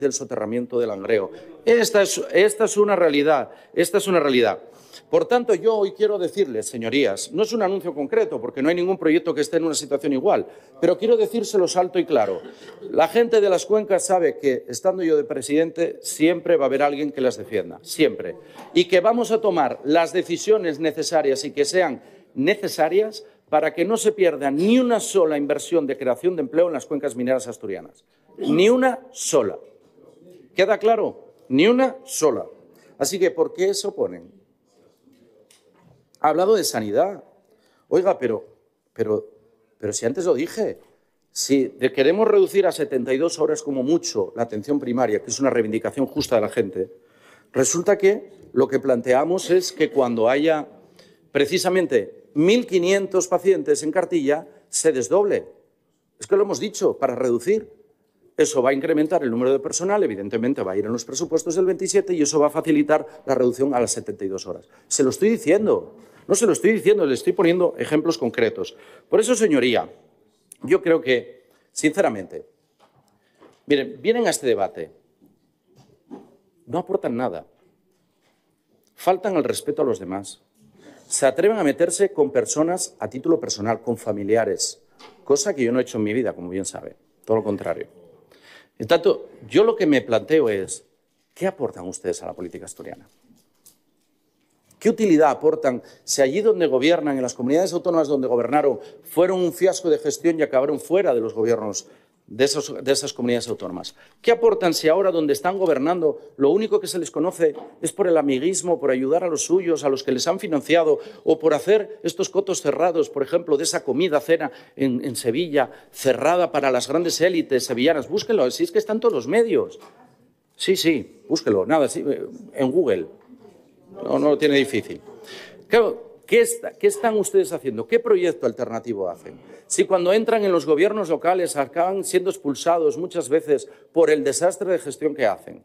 del soterramiento del Langreo. Esta es una realidad. Por tanto, yo hoy quiero decirles, señorías, no es un anuncio concreto, porque no hay ningún proyecto que esté en una situación igual, pero quiero decírselos alto y claro. La gente de las cuencas sabe que, estando yo de presidente, siempre va a haber alguien que las defienda, siempre. Y que vamos a tomar las decisiones necesarias y que sean necesarias para que no se pierda ni una sola inversión de creación de empleo en las cuencas mineras asturianas. Ni una sola. ¿Queda claro? Ni una sola. Así que, ¿por qué se oponen? Ha hablado de sanidad. Oiga, pero si antes lo dije, si queremos reducir a 72 horas como mucho la atención primaria, que es una reivindicación justa de la gente, resulta que lo que planteamos es que cuando haya precisamente 1.500 pacientes en cartilla, se desdoble. Es que lo hemos dicho, para reducir. Eso va a incrementar el número de personal, evidentemente va a ir en los presupuestos del 27 y eso va a facilitar la reducción a las 72 horas. Se lo estoy diciendo, no se lo estoy diciendo, le estoy poniendo ejemplos concretos. Por eso, señoría, yo creo que, sinceramente, miren, vienen a este debate, no aportan nada, faltan el respeto a los demás, se atreven a meterse con personas a título personal, con familiares, cosa que yo no he hecho en mi vida, como bien sabe, todo lo contrario. En tanto, yo lo que me planteo es, ¿qué aportan ustedes a la política asturiana? ¿Qué utilidad aportan si allí donde gobiernan, en las comunidades autónomas donde gobernaron, fueron un fiasco de gestión y acabaron fuera de los gobiernos de esas comunidades autónomas? ¿Qué aportan si ahora donde están gobernando lo único que se les conoce es por el amiguismo, por ayudar a los suyos, a los que les han financiado o por hacer estos cotos cerrados, por ejemplo, de esa comida-cena en Sevilla, cerrada para las grandes élites sevillanas? Búsquenlo, si es que están todos los medios. Sí, búsquelo, nada, sí, en Google. No lo tiene difícil. Claro, ¿qué están ustedes haciendo? ¿Qué proyecto alternativo hacen? Si cuando entran en los gobiernos locales acaban siendo expulsados muchas veces por el desastre de gestión que hacen.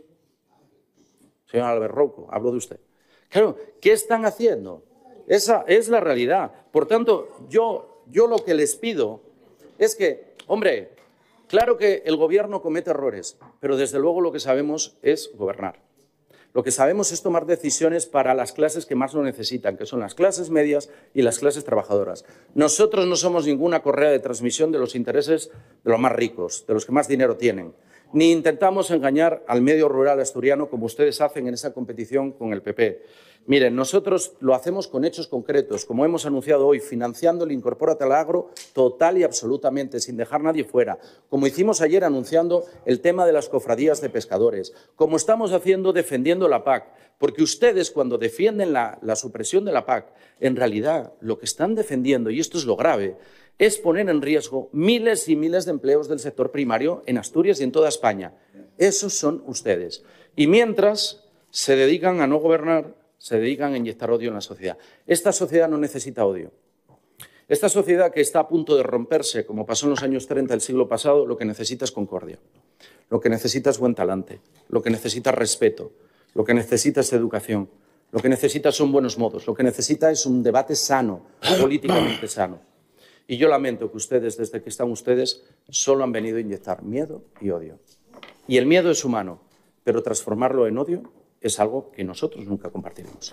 Señor Albert Rouco, hablo de usted. Claro, ¿qué están haciendo? Esa es la realidad. Por tanto, yo lo que les pido es que, hombre, claro que el gobierno comete errores, pero desde luego lo que sabemos es gobernar. Lo que sabemos es tomar decisiones para las clases que más lo necesitan, que son las clases medias y las clases trabajadoras. Nosotros no somos ninguna correa de transmisión de los intereses de los más ricos, de los que más dinero tienen. Ni intentamos engañar al medio rural asturiano como ustedes hacen en esa competición con el PP. Miren, nosotros lo hacemos con hechos concretos, como hemos anunciado hoy, financiando el Incorpórate al Agro total y absolutamente, sin dejar nadie fuera, como hicimos ayer anunciando el tema de las cofradías de pescadores, como estamos haciendo defendiendo la PAC, porque ustedes cuando defienden la supresión de la PAC, en realidad lo que están defendiendo, y esto es lo grave, es poner en riesgo miles y miles de empleos del sector primario en Asturias y en toda España. Esos son ustedes. Y mientras se dedican a no gobernar, se dedican a inyectar odio en la sociedad. Esta sociedad no necesita odio. Esta sociedad que está a punto de romperse, como pasó en los años 30 del siglo pasado, lo que necesita es concordia. Lo que necesita es buen talante. Lo que necesita es respeto. Lo que necesita es educación. Lo que necesita son buenos modos. Lo que necesita es un debate sano, políticamente sano. Y yo lamento que ustedes, desde que están ustedes, solo han venido a inyectar miedo y odio. Y el miedo es humano, pero transformarlo en odio es algo que nosotros nunca compartiremos.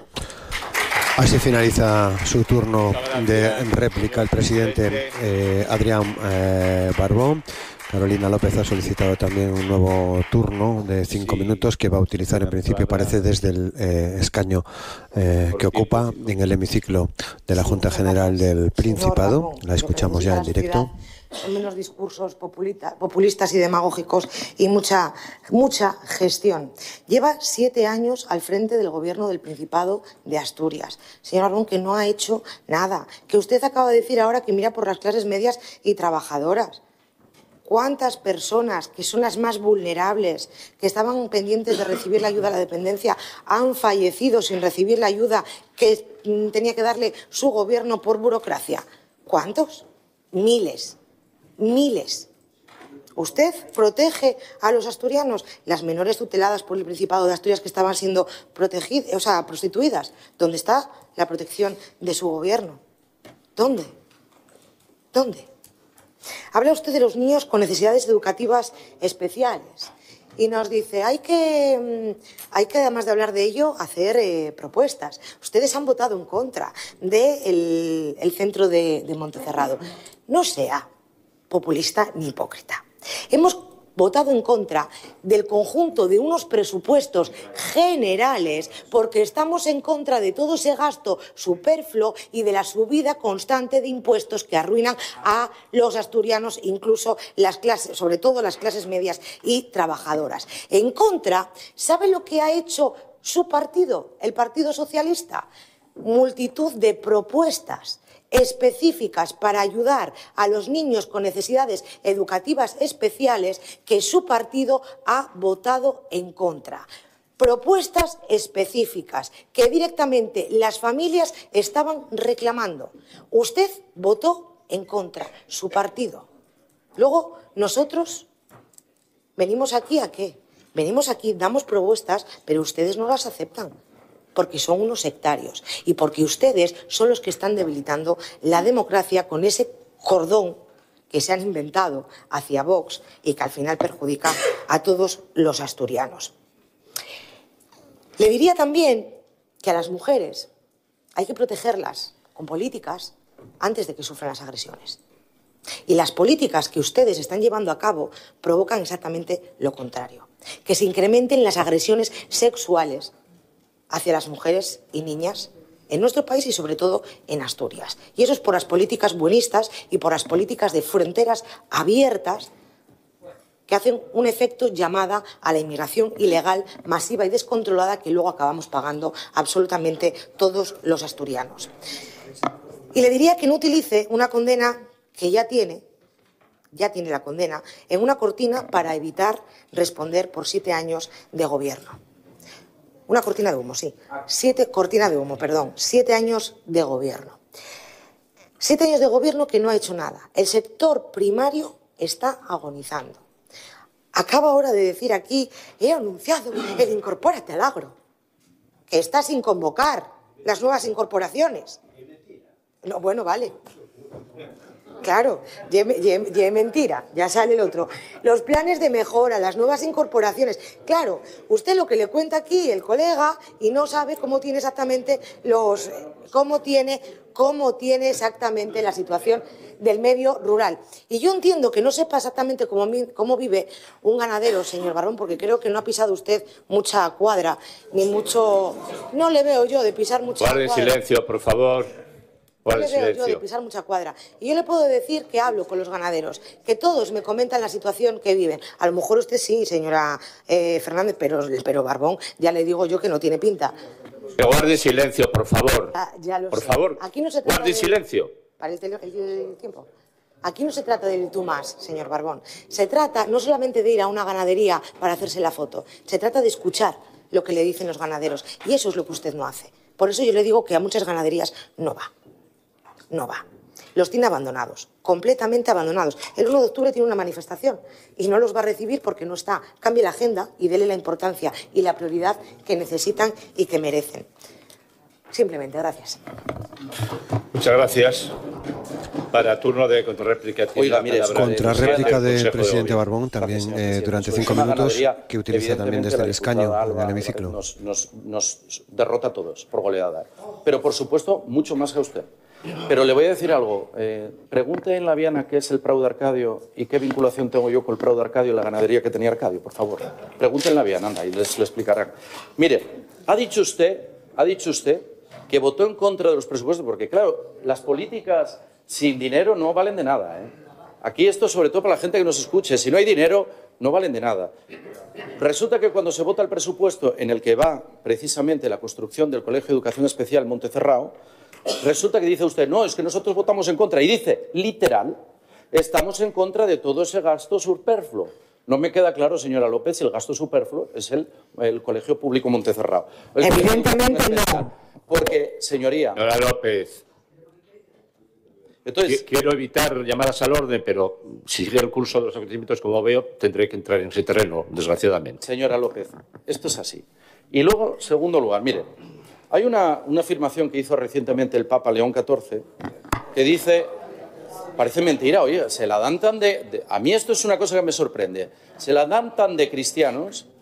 Así finaliza su turno de réplica el presidente Adrián Barbón. Carolina López ha solicitado también un nuevo turno de 5 minutos que va a utilizar en principio, parece, desde el escaño que ocupa en el hemiciclo de la Junta General del Principado. La escuchamos ya en directo. Son menos discursos populistas y demagógicos y mucha gestión. Lleva 7 años al frente del gobierno del Principado de Asturias. Señor Barbón, que no ha hecho nada. Que usted acaba de decir ahora que mira por las clases medias y trabajadoras. ¿Cuántas personas, que son las más vulnerables, que estaban pendientes de recibir la ayuda a la dependencia, han fallecido sin recibir la ayuda que tenía que darle su gobierno por burocracia? ¿Cuántos? Miles. ¿Usted protege a los asturianos? Las menores tuteladas por el Principado de Asturias que estaban siendo prostituidas. ¿Dónde está la protección de su gobierno? ¿Dónde? Habla usted de los niños con necesidades educativas especiales y nos dice, hay que además de hablar de ello, hacer propuestas. Ustedes han votado en contra del centro de Montecerrado. No sea populista ni hipócrita. Hemos votado en contra del conjunto de unos presupuestos generales porque estamos en contra de todo ese gasto superfluo y de la subida constante de impuestos que arruinan a los asturianos, incluso las clases, sobre todo las clases medias y trabajadoras. En contra, ¿sabe lo que ha hecho su partido, el Partido Socialista? Multitud de propuestas específicas para ayudar a los niños con necesidades educativas especiales que su partido ha votado en contra. Propuestas específicas que directamente las familias estaban reclamando. Usted votó en contra, su partido. Luego, nosotros venimos aquí ¿a qué? Venimos aquí, damos propuestas, pero ustedes no las aceptan. Porque son unos sectarios y porque ustedes son los que están debilitando la democracia con ese cordón que se han inventado hacia Vox y que al final perjudica a todos los asturianos. Le diría también que a las mujeres hay que protegerlas con políticas antes de que sufran las agresiones. Y las políticas que ustedes están llevando a cabo provocan exactamente lo contrario, que se incrementen las agresiones sexuales hacia las mujeres y niñas en nuestro país y sobre todo en Asturias. Y eso es por las políticas buenistas y por las políticas de fronteras abiertas que hacen un efecto llamada a la inmigración ilegal, masiva y descontrolada que luego acabamos pagando absolutamente todos los asturianos. Y le diría que no utilice una condena que ya tiene la condena, en una cortina para evitar responder por 7 años de gobierno. Una cortina de humo, sí. 7 años de gobierno. 7 años de gobierno que no ha hecho nada. El sector primario está agonizando. Acaba ahora de decir aquí, he anunciado el Incorpórate al Agro, que está sin convocar las nuevas incorporaciones. No, bueno, vale. Claro, ya mentira, ya sale el otro. Los planes de mejora, las nuevas incorporaciones. Claro, usted lo que le cuenta aquí el colega y no sabe cómo tiene exactamente cómo tiene exactamente la situación del medio rural. Y yo entiendo que no sepa exactamente cómo vive un ganadero, señor Barbón, porque creo que no ha pisado usted mucha cuadra, ni mucho... No le veo yo de pisar mucha cuadra. Guarde silencio, por favor. No le veo yo de pisar mucha cuadra. Y yo le puedo decir que hablo con los ganaderos, que todos me comentan la situación que viven. A lo mejor usted sí, señora Fernández, pero Barbón, ya le digo yo que no tiene pinta. Que guarde silencio, por favor. Ya lo por sé. favor, Aquí no se trata guarde silencio. Para el tiempo. Aquí no se trata del tú más, señor Barbón. Se trata no solamente de ir a una ganadería para hacerse la foto, se trata de escuchar lo que le dicen los ganaderos. Y eso es lo que usted no hace. Por eso yo le digo que a muchas ganaderías no va. No va. Los tiene abandonados, completamente abandonados. El 1 de octubre tiene una manifestación y no los va a recibir porque no está. Cambie la agenda y dele la importancia y la prioridad que necesitan y que merecen. Simplemente, gracias. Muchas gracias. Para turno de contrarréplica. Oiga, mire, contrarréplica del presidente Barbón, también durante 5 minutos, que utiliza también desde el escaño del hemiciclo. Nos derrota a todos por goleada. Pero, por supuesto, mucho más que a usted. Pero le voy a decir algo. Pregunte en la Viana qué es el Prado de Arcadio y qué vinculación tengo yo con el Prado de Arcadio y la ganadería que tenía Arcadio, por favor. Pregunte en la Viana, anda, y les lo explicarán. Mire, ha dicho usted que votó en contra de los presupuestos, porque, claro, las políticas sin dinero no valen de nada, ¿eh? Aquí esto, sobre todo para la gente que nos escuche, si no hay dinero, no valen de nada. Resulta que cuando se vota el presupuesto en el que va precisamente la construcción del Colegio de Educación Especial Montecerrado, resulta que dice usted, no, es que nosotros votamos en contra. Y dice, literal, estamos en contra de todo ese gasto superfluo. No me queda claro, señora López, si el gasto superfluo es el Colegio Público Montecerrado. Evidentemente no. Porque, señoría... Señora López, entonces, quiero evitar llamadas al orden, pero si sigue el curso de los acontecimientos como veo, tendré que entrar en ese terreno, desgraciadamente. Señora López, esto es así. Y luego, segundo lugar, mire, hay una afirmación que hizo recientemente el Papa León XIV que dice Parece mentira, oye, se la dan tan de... A mí esto es una cosa que me sorprende. Se la dan tan de cristianos